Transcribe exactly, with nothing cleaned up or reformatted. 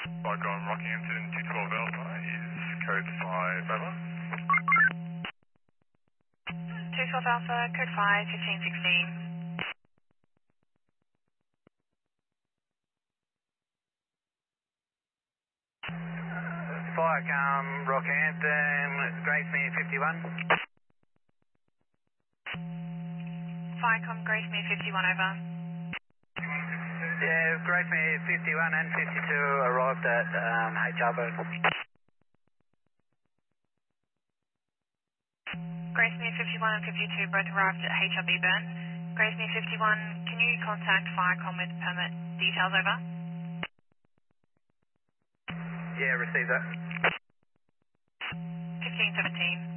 Vicom Rockhampton two twelve Alpha is code five over. two twelve Alpha, code five, fifteen sixteen. Vicom Rockhampton, Gracemere fifty-one. Vicom Gracemere fifty-one over. Yeah, Gracemere fifty-one and fifty-two arrived at um, H R Burn. Gracemere fifty-one and fifty-two both arrived at H R B Burn. Gracemere fifty-one, can you contact Vicom with permit details over? Yeah, received that. fifteen seventeen.